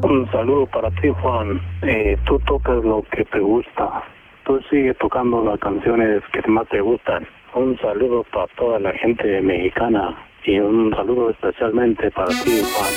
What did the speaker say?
Un saludo para ti, Juan. Tú tocas lo que te gusta. Tú sigues tocando las canciones que más te gustan. Un saludo para toda la gente mexicana y un saludo especialmente para ti, Juan.